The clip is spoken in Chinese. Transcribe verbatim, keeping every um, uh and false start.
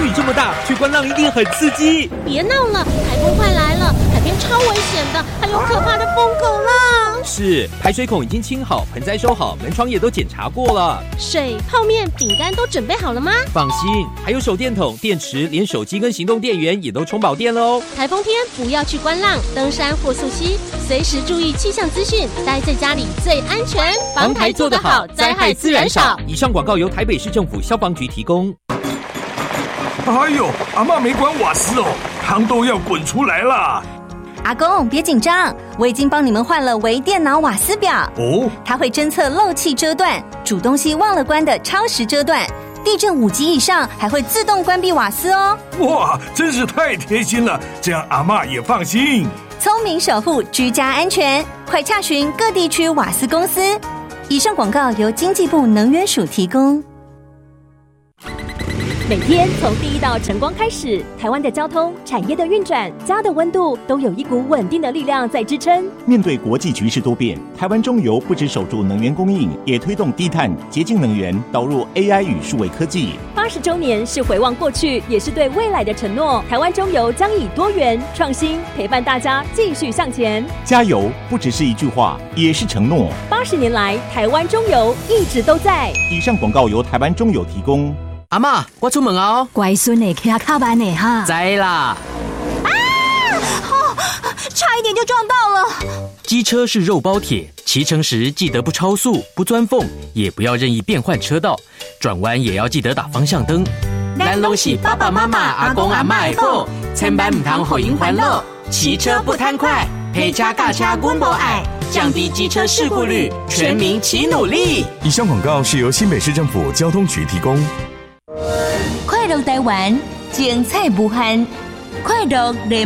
雨这么大，去观浪一定很刺激。 别闹了，台风快来了，海边超危险的，还有可怕的疯狗浪。 是，排水孔已经清好，盆栽收好，门窗也都检查过了。 水、泡面、饼干都准备好了吗？ 放心，还有手电筒、电池，连手机跟行动电源也都充饱电了哦。 台风天不要去观浪、登山或溯溪，随时注意气象资讯，待在家里最安全。 防台做得好，灾害自然少。以上广告由台北市政府消防局提供。 哎呦，阿嬷没关瓦斯哦，汤都要滚出来了。 阿公别紧张，我已经帮你们换了微电脑瓦斯表哦， 它会侦测漏气遮断、煮东西忘了关的超时遮断，地震五级以上还会自动关闭瓦斯哦。 哇，真是太贴心了，这样阿嬷也放心。 聪明守护居家安全，快洽询各地区瓦斯公司。以上广告由经济部能源署提供。 每天从第一道晨光开始，台湾的交通、产业的运转、家的温度，都有一股稳定的力量在支撑。 面对国际局势多变，台湾中油不只守住能源供应，也推动低碳、洁净能源，导入 A I 与数位科技。 八十周年是回望过去，也是对未来的承诺。台湾中油将以多元、创新陪伴大家继续向前。 加油不只是一句话，也是承诺。 八十年来，台湾中油一直都在。 以上广告由台湾中油提供。 阿嬷，我出门哦。 乖孙的骑卡班的哈。 知啦。 啊！哦，差一点就撞到了。 机车是肉包铁，骑乘时记得不超速、不钻缝，也不要任意变换车道，转弯也要记得打方向灯。 咱拢是爸爸妈妈、阿公阿嬷的宝，千万唔通互因烦恼。骑车不贪快，陪车驾车阮无爱，降低机车事故率，全民齐努力。 以上广告是由新北市政府交通局提供。 快乐台湾，精彩无限，快乐联